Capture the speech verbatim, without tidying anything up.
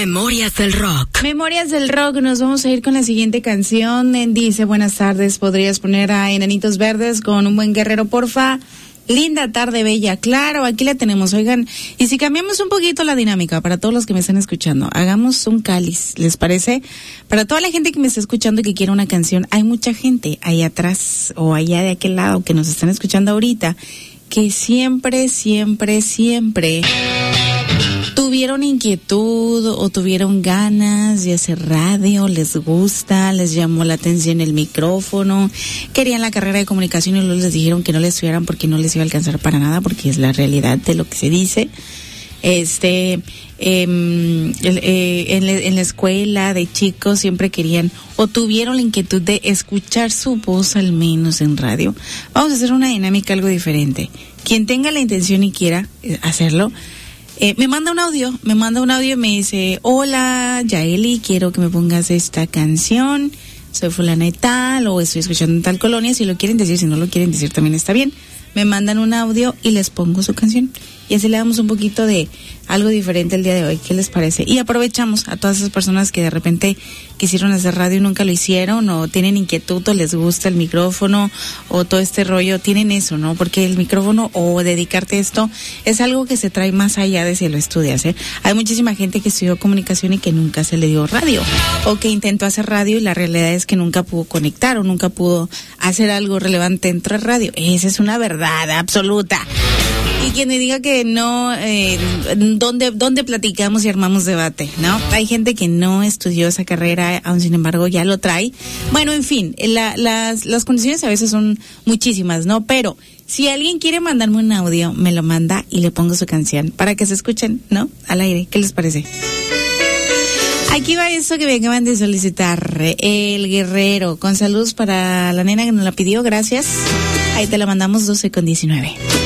Memorias del Rock. Memorias del Rock, nos vamos a ir con la siguiente canción. Dice, buenas tardes, ¿podrías poner a Enanitos Verdes con Un Buen Guerrero, porfa? Linda tarde, bella. Claro, aquí la tenemos. Oigan, y si cambiamos un poquito la dinámica para todos los que me están escuchando, hagamos un cáliz, ¿les parece? Para toda la gente que me está escuchando y que quiere una canción, hay mucha gente ahí atrás o allá de aquel lado que nos están escuchando ahorita, que siempre, siempre, siempre tuvieron inquietud o tuvieron ganas de hacer radio, les gusta, les llamó la atención el micrófono, querían la carrera de comunicación y luego les dijeron que no le estudiaran porque no les iba a alcanzar para nada, porque es la realidad de lo que se dice. Este, eh, el, eh, en, la, en la escuela de chicos siempre querían o tuvieron la inquietud de escuchar su voz al menos en radio. Vamos a hacer una dinámica algo diferente. Quien tenga la intención y quiera hacerlo, Eh, me manda un audio, me manda un audio y me dice, hola Yaeli, quiero que me pongas esta canción, soy fulana y tal, o estoy escuchando en tal colonia, si lo quieren decir, si no lo quieren decir también está bien. Me mandan un audio y les pongo su canción. Y así le damos un poquito de algo diferente el día de hoy. ¿Qué les parece? Y aprovechamos a todas esas personas que de repente quisieron hacer radio y nunca lo hicieron, o tienen inquietud, o les gusta el micrófono, o todo este rollo, tienen eso, ¿no? Porque el micrófono o dedicarte a esto es algo que se trae más allá de si lo estudias, ¿eh? Hay muchísima gente que estudió comunicación y que nunca se le dio radio, o que intentó hacer radio y la realidad es que nunca pudo conectar o nunca pudo hacer algo relevante dentro de radio. Esa es una verdad absoluta. Y quien me diga que no, eh, ¿dónde, dónde platicamos y armamos debate, ¿no? Hay gente que no estudió esa carrera, aún sin embargo ya lo trae. Bueno, en fin, la, las, las condiciones a veces son muchísimas, ¿no? Pero si alguien quiere mandarme un audio, me lo manda y le pongo su canción para que se escuchen, ¿no? Al aire. ¿Qué les parece? Aquí va eso que me acaban de solicitar, El Guerrero, con saludos para la nena que nos la pidió, gracias. Ahí te la mandamos doce con diecinueve.